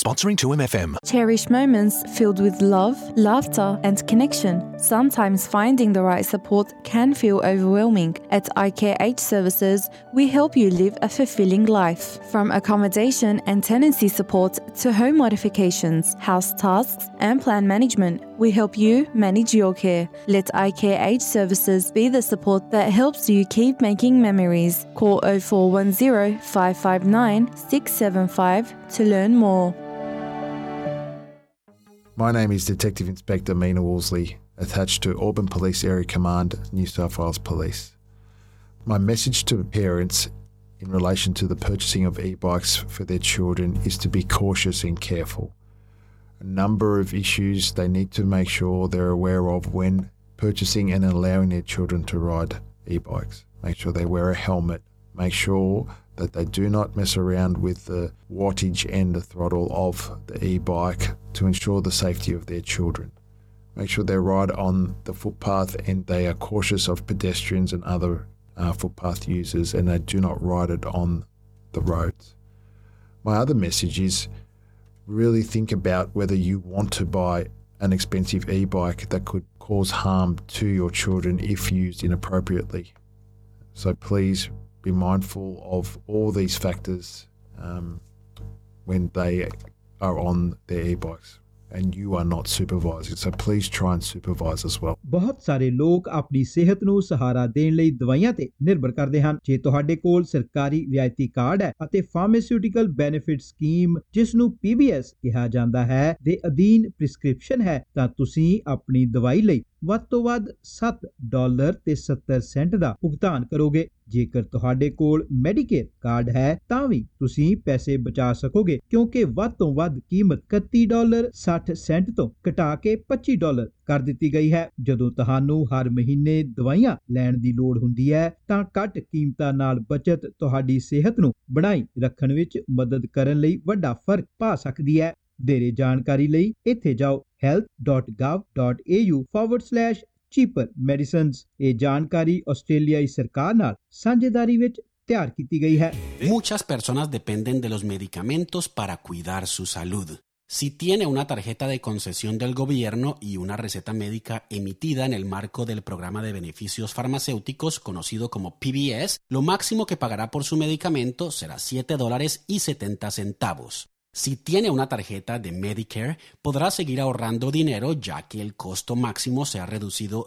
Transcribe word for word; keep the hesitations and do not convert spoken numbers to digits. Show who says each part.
Speaker 1: sponsoring two M F M.
Speaker 2: Cherish moments filled with love, laughter, and connection. Sometimes finding the right support can feel overwhelming. At iCare Services, we help you live a fulfilling life. From accommodation and tenancy support to home modifications, house tasks, and plan management, we help you manage your care. Let iCare Services be the support that helps you keep making memories. Call oh four one oh, five five nine, six seven five to learn more.
Speaker 3: My name is Detective Inspector Mina Wolseley, attached to Auburn Police Area Command, New South Wales Police. My message to parents in relation to the purchasing of e-bikes for their children is to be cautious and careful. A number of issues they need to make sure they're aware of when purchasing and allowing their children to ride e-bikes. Make sure they wear a helmet. Make sure that they do not mess around with the wattage and the throttle of the e-bike to ensure the safety of their children. Make sure they ride on the footpath and they are cautious of pedestrians and other uh, footpath users, and they do not ride it on the roads. My other message is really think about whether you want to buy an expensive e-bike that could cause harm to your children if used inappropriately. So please be mindful of all these factors um, when they are on their e-bikes, and you are not supervising, so please try and supervise as well.
Speaker 4: ਬਹੁਤ ਸਾਰੇ ਲੋਕ ਆਪਣੀ ਸਿਹਤ ਨੂੰ ਸਹਾਰਾ ਦੇਣ ਲਈ ਦਵਾਈਆਂ ਤੇ ਨਿਰਭਰ ਕਰਦੇ ਹਨ। ਜੇ ਤੁਹਾਡੇ ਕੋਲ ਸਰਕਾਰੀ ਰਿਆਇਤੀ ਕਾਰਡ ਹੈ ਅਤੇ ਫਾਰਮਾਸਿਊਟੀਕਲ ਬੈਨੀਫਿਟ ਸਕੀਮ, ਜਿਸ ਨੂੰ P B S ਕਿਹਾ ਜਾਂਦਾ ਹੈ, ਦੇ ਅਧੀਨ ਪ੍ਰਿਸਕ੍ਰਿਪਸ਼ਨ ਹੈ, ਤਾਂ ਤੁਸੀਂ ਆਪਣੀ ਦਵਾਈ ਲਈ ਵੱਧ ਤੋਂ ਵੱਧ ਸੱਤ ਡਾਲਰ ਤੇ ਸੱਤਰ ਸੈਂਟ ਦਾ ਭੁਗਤਾਨ ਕਰੋਗੇ। ਜੇਕਰ ਤੁਹਾਡੇ ਕੋਲ ਮੈਡੀਕੇਅਰ ਕਾਰਡ ਹੈ ਤਾਂ ਵੀ ਤੁਸੀਂ ਪੈਸੇ ਬਚਾ ਸਕੋਗੇ, ਕਿਉਂਕਿ ਵੱਧ ਤੋਂ ਵੱਧ ਕੀਮਤ ਇਕੱਤੀ ਡਾਲਰ ਸੱਠ ਸੈਂਟ ਤੋਂ ਘਟਾ ਕੇ ਪੱਚੀ ਡਾਲਰ ਕਰ ਦਿੱਤੀ ਗਈ ਹੈ। ਜਦੋਂ ਤੁਹਾਨੂੰ ਹਰ ਮਹੀਨੇ ਦਵਾਈਆਂ ਲੈਣ ਦੀ ਲੋੜ ਹੁੰਦੀ ਹੈ ਤਾਂ ਘੱਟ ਕੀਮਤਾਂ ਨਾਲ ਬਚਤ ਤੁਹਾਡੀ ਸਿਹਤ ਨੂੰ ਬਣਾਈ ਰੱਖਣ ਵਿੱਚ ਮਦਦ ਕਰਨ ਲਈ ਵੱਡਾ ਫਰਕ ਪਾ ਸਕਦੀ ਹੈ। ਵਧੇਰੇ ਜਾਣਕਾਰੀ ਲਈ ਇੱਥੇ ਜਾਓ health dot gov dot a u forward slash cheaper medicines। ਇਹ ਜਾਣਕਾਰੀ ਆਸਟ੍ਰੇਲੀਆਈ ਸਰਕਾਰ ਨਾਲ ਸਾਂਝੇਦਾਰੀ ਵਿੱਚ ਤਿਆਰ ਕੀਤੀ ਗਈ ਹੈ।
Speaker 5: Muchas personas dependen de los medicamentos para cuidar su salud. Si tiene una tarjeta de concesión del gobierno y una receta médica emitida en el marco del programa de beneficios farmacéuticos conocido como P B S, lo máximo que pagará por su medicamento será siete dólares y setenta centavos. Si tiene una tarjeta de Medicare, podrá seguir ahorrando dinero ya que el costo máximo se ha reducido